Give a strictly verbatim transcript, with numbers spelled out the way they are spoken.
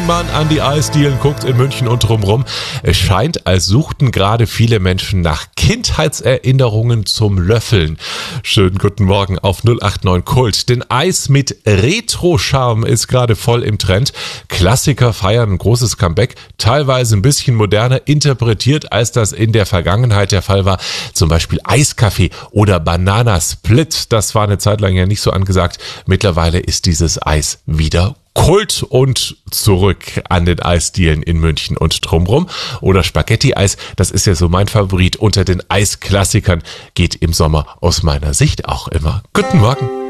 man an die Eisdielen guckt in München und drumherum, es scheint, als suchten gerade viele Menschen nach Kindheitserinnerungen zum Löffeln. Schönen guten Morgen auf null acht neun Kult. Denn Eis mit Retro-Charme ist gerade voll im Trend. Klassiker feiern ein großes Comeback, teilweise ein bisschen moderner interpretiert, als das in der Vergangenheit der Fall war. Zum Beispiel Eiskaffee oder Banana Split. Das war eine Zeit lang ja nicht so angesagt. Mittlerweile ist dieses Eis wieder Kult und zurück an den Eisdielen in München und drumrum. Oder Spaghetti-Eis, das ist ja so mein Favorit unter den Eisklassikern, geht im Sommer aus meiner Sicht auch immer. Guten Morgen.